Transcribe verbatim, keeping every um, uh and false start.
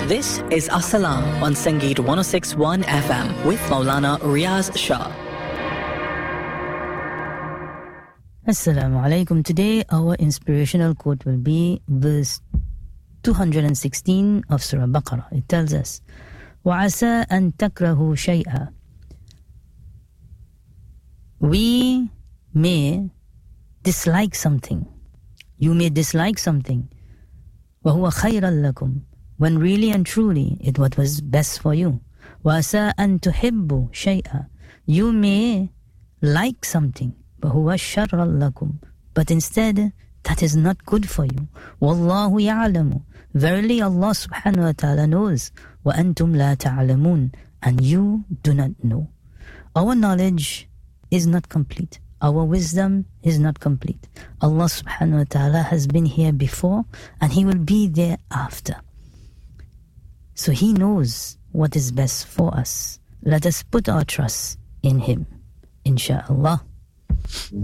This is As-Salam on Sangeet one oh six point one F M with Maulana Riaz Shah. Assalamu alaikum. Today our inspirational quote will be verse two hundred sixteen of Surah Baqarah. It tells us, وَعَسَىٰ أَن تَكْرَهُ شَيْئًا. We may dislike something. You may dislike something. وَهُوَ خَيْرًا لَكُمْ. When really and truly it what was best for you. وَعَسَىٰ أَن تُحِبُّ شَيْئًا. You may like something. وَهُوَ شَرًّا لَكُمْ. But instead, that is not good for you. وَاللَّهُ يَعْلَمُ. Verily Allah subhanahu wa ta'ala knows. وَأَنْتُمْ لَا تَعْلَمُونَ. And you do not know. Our knowledge is not complete. Our wisdom is not complete. Allah subhanahu wa ta'ala has been here before and He will be there after. So He knows what is best for us. Let us put our trust in Him. Insha'Allah.